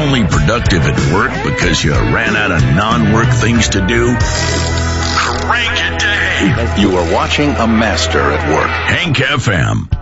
only productive at work because you ran out of non-work things to do? Crank it, Dave. You are watching a master at work. Hank FM.